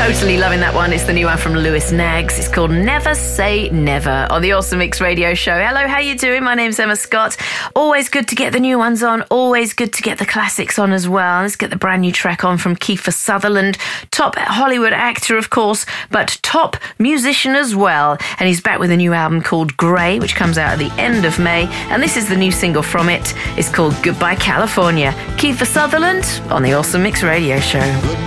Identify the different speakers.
Speaker 1: Totally loving that one. It's the new one from Lewis Naggs. It's called Never Say Never on the Awesome Mix Radio Show. Hello, how you doing? My name's Emma Scott. Always good to get the new ones on. Always good to get the classics on as well. Let's get the brand new track on from Kiefer Sutherland. Top Hollywood actor, of course, but top musician as well. And he's back with a new album called Grey, which comes out at the end of May. And this is the new single from it. It's called Goodbye California. Kiefer Sutherland on the Awesome Mix Radio Show.